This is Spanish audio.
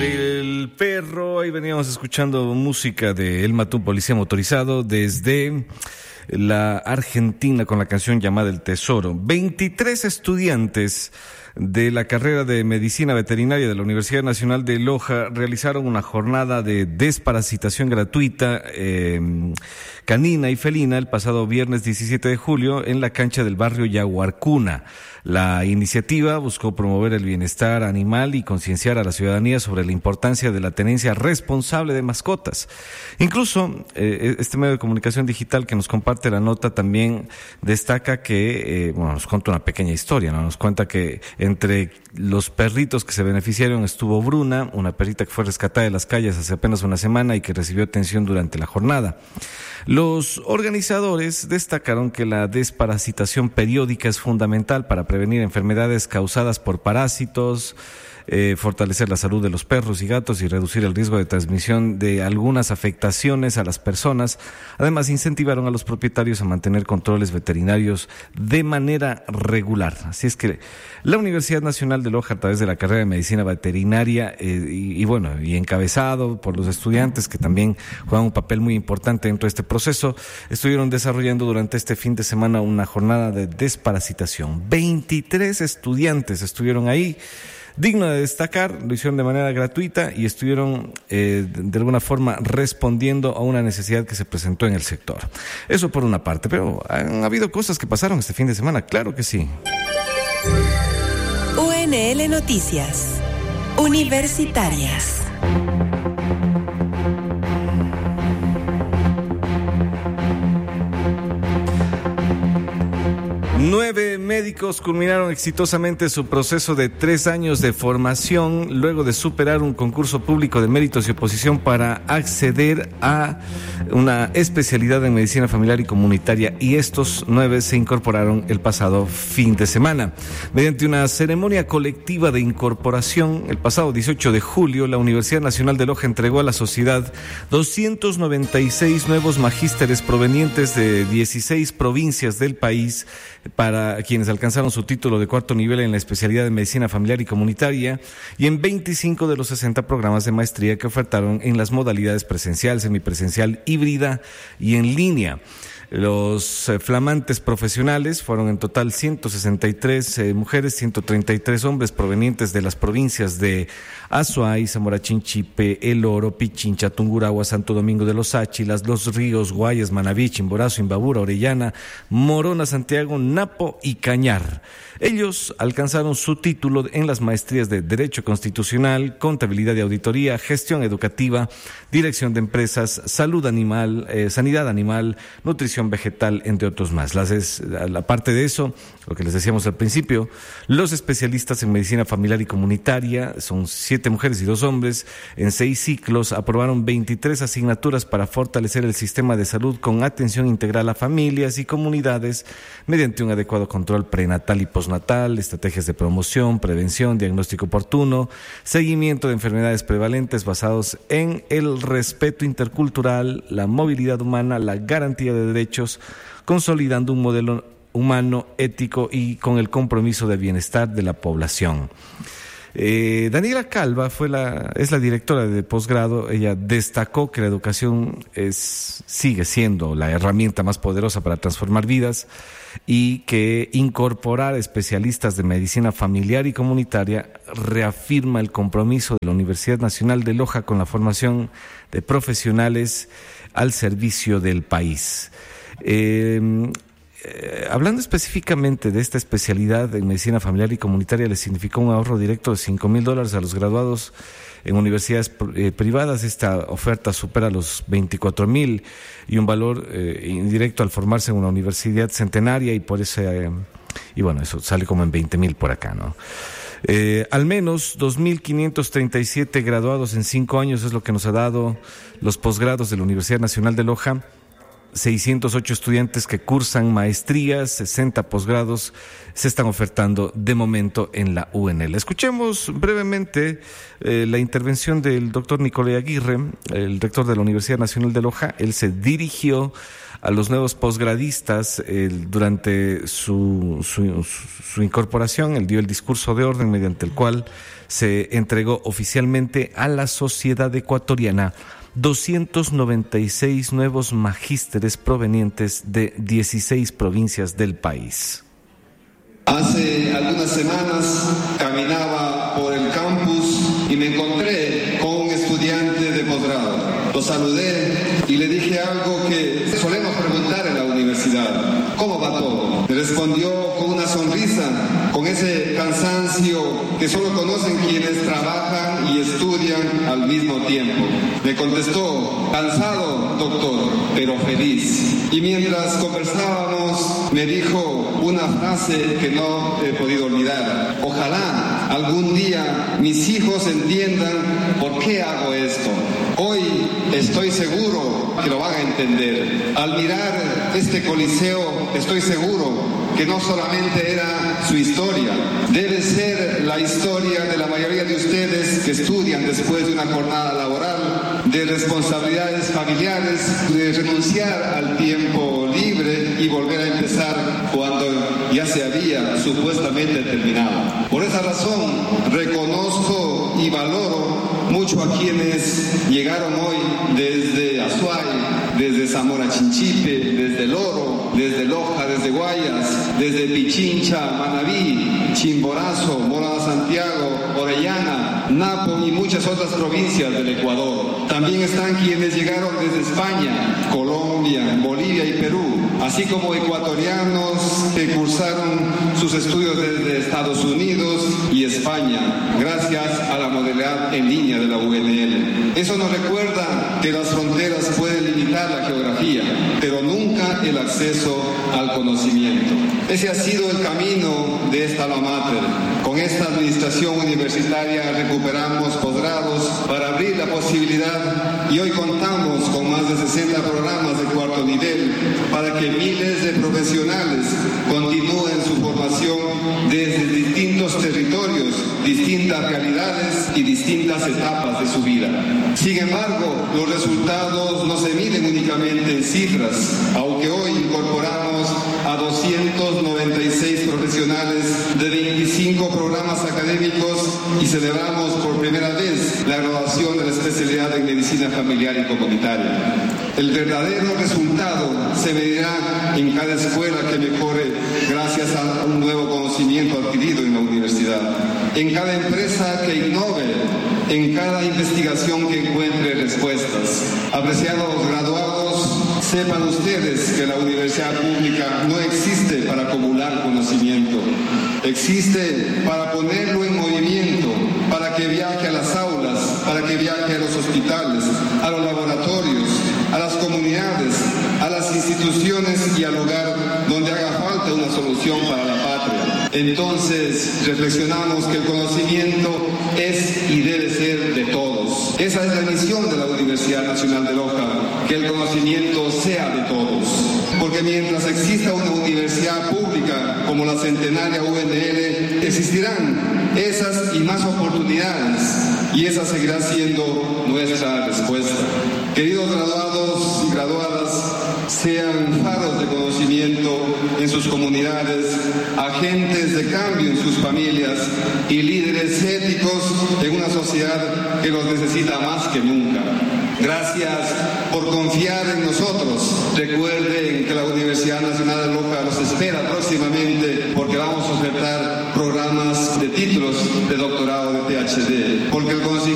del perro. Ahí veníamos escuchando música de El Matú, Policía Motorizado, desde la Argentina, con la canción llamada El Tesoro. 23 estudiantes de la carrera de Medicina Veterinaria de la Universidad Nacional de Loja realizaron una jornada de desparasitación gratuita canina y felina el pasado viernes 17 de julio en la cancha del barrio Yaguarcuna. La iniciativa buscó promover el bienestar animal y concienciar a la ciudadanía sobre la importancia de la tenencia responsable de mascotas. Incluso este medio de comunicación digital que nos comparte la nota también destaca que, nos cuenta una pequeña historia, ¿no? Nos cuenta que entre los perritos que se beneficiaron estuvo Bruna, una perrita que fue rescatada de las calles hace apenas una semana y que recibió atención durante la jornada. Los organizadores destacaron que la desparasitación periódica es fundamental para prevenir enfermedades causadas por parásitos, fortalecer la salud de los perros y gatos y reducir el riesgo de transmisión de algunas afectaciones a las personas. Además, incentivaron a los propietarios a mantener controles veterinarios de manera regular. Así es que la Universidad Nacional de Loja, a través de la carrera de Medicina Veterinaria, y encabezado por los estudiantes que también juegan un papel muy importante dentro de este proceso, estuvieron desarrollando durante este fin de semana una jornada de desparasitación. 23 estudiantes estuvieron ahí. Digno de destacar, lo hicieron de manera gratuita y estuvieron de alguna forma respondiendo a una necesidad que se presentó en el sector. Eso por una parte, pero han habido cosas que pasaron este fin de semana, claro que sí. UNL Noticias Universitarias. 9 médicos culminaron exitosamente su proceso de 3 años de formación luego de superar un concurso público de méritos y oposición para acceder a una especialidad en medicina familiar y comunitaria, y estos 9 se incorporaron el pasado fin de semana. Mediante una ceremonia colectiva de incorporación, el pasado 18 de julio, la Universidad Nacional de Loja entregó a la sociedad 296 nuevos magísteres provenientes de 16 provincias del país, para quienes alcanzaron su título de 4º nivel en la especialidad de medicina familiar y comunitaria, y en 25 de los 60 programas de maestría que ofertaron en las modalidades presencial, semipresencial, híbrida y en línea. Los flamantes profesionales fueron en total 163 mujeres, 133 hombres provenientes de las provincias de Azuay, Zamora Chinchipe, El Oro, Pichincha, Tungurahua, Santo Domingo de los Áchilas, Los Ríos, Guayas, Manabí, Chimborazo, Imbabura, Orellana, Morona, Santiago, Napo y Cañar. Ellos alcanzaron su título en las maestrías de Derecho Constitucional, Contabilidad y Auditoría, Gestión Educativa, Dirección de Empresas, Salud Animal, Sanidad Animal, Nutrición Vegetal, entre otros más. Aparte de eso, lo que les decíamos al principio, los especialistas en medicina familiar y comunitaria, son 7 mujeres y 2 hombres, en 6 ciclos, aprobaron 23 asignaturas para fortalecer el sistema de salud con atención integral a familias y comunidades mediante un adecuado control prenatal y postnatal, estrategias de promoción, prevención, diagnóstico oportuno, seguimiento de enfermedades prevalentes basados en el respeto intercultural, la movilidad humana, la garantía de derechos, consolidando un modelo humano, ético y con el compromiso del bienestar de la población. Daniela Calva es la directora de posgrado. Ella destacó que la educación sigue siendo la herramienta más poderosa para transformar vidas y que incorporar especialistas de medicina familiar y comunitaria reafirma el compromiso de la Universidad Nacional de Loja con la formación de profesionales al servicio del país. Hablando específicamente de esta especialidad en medicina familiar y comunitaria, le significó un ahorro directo de $5,000 a los graduados en universidades privadas. Esta oferta supera los 24,000 y un valor indirecto al formarse en una universidad centenaria, y por ese eso sale como en 20,000 por acá, ¿no? Al menos 2,537 graduados en 5 años es lo que nos ha dado los posgrados de la Universidad Nacional de Loja. 608 estudiantes que cursan maestrías, 60 posgrados se están ofertando de momento en la UNL. Escuchemos brevemente la intervención del doctor Nicolás Aguirre, el rector de la Universidad Nacional de Loja. Él se dirigió a los nuevos posgradistas durante su incorporación. Él dio el discurso de orden mediante el cual se entregó oficialmente a la sociedad ecuatoriana 296 nuevos magísteres provenientes de 16 provincias del país. Hace algunas semanas caminaba por el campus y me encontré con un estudiante de posgrado. Lo saludé y le dije algo que solemos preguntar en la universidad: ¿cómo va todo? Me respondió con una sonrisa, con ese cansancio que solo conocen quienes trabajan y estudian al mismo tiempo. Me contestó: cansado, doctor, pero feliz. Y mientras conversábamos, me dijo una frase que no he podido olvidar: ojalá algún día mis hijos entiendan por qué hago esto. Hoy estoy seguro que lo van a entender. Al mirar este coliseo, estoy seguro que no solamente era su historia, debe ser la historia de la mayoría de ustedes que estudian después de una jornada laboral, de responsabilidades familiares, de renunciar al tiempo libre y volver a empezar cuando ya se había supuestamente terminado. Por esa razón, reconozco y valoro mucho a quienes llegaron hoy desde Azuay, desde Zamora Chinchipe, desde Loro, desde Loja, desde Guayas, desde Pichincha, Manabí, Chimborazo, Morona Santiago, Orellana, Napo y muchas otras provincias del Ecuador. También están quienes llegaron desde España, Colombia, Bolivia y Perú, así como ecuatorianos que cursaron sus estudios desde Estados Unidos y España, gracias a la modalidad en línea de la UNL. Eso nos recuerda que las fronteras pueden limitar la geografía, pero nunca el acceso al conocimiento. Ese ha sido el camino de esta alma mater. Con esta administración universitaria recuperamos posgrados para abrir la posibilidad y hoy contamos con más de 60 programas de cuarto nivel para que miles de profesionales continúen su formación desde distintos territorios, distintas realidades y distintas etapas de su vida. Sin embargo, los resultados no se miden únicamente en cifras, aunque hoy incorporamos a 296 profesionales de 25 programas académicos y celebramos por primera vez la graduación de la especialidad en medicina familiar y comunitaria. El verdadero resultado se medirá en cada escuela que mejore gracias a un nuevo conocimiento adquirido en la universidad, en cada empresa que innove, en cada investigación que encuentre respuestas. Apreciados graduados, sepan ustedes que la universidad pública no existe para acumular conocimiento, existe para ponerlo en movimiento, para que viaje a las aulas, para que viaje a los hospitales, a los laboratorios, a las comunidades, a las instituciones y al lugar donde haga falta una solución para la patria. Entonces reflexionamos que el conocimiento es y debe ser de todos. Esa es la misión de la Universidad Nacional de Loja, que el conocimiento sea de todos. Porque mientras exista una universidad pública como la centenaria UNL, existirán esas y más oportunidades, y esa seguirá siendo nuestra respuesta. Queridos graduados y graduadas, sean faros de conocimiento en sus comunidades, agentes de cambio en sus familias y líderes éticos en una sociedad que los necesita más que nunca. Gracias por confiar en nosotros. Recuerden que la Universidad Nacional de Loja los espera próximamente porque vamos a ofertar programas de títulos de doctorado de PhD. Porque el conocimiento